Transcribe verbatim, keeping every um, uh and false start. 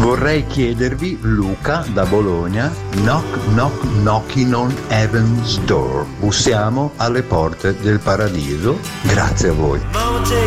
Vorrei chiedervi, Luca da Bologna, knock knock knocking on heaven's door. Bussiamo alle porte del paradiso. Grazie a voi.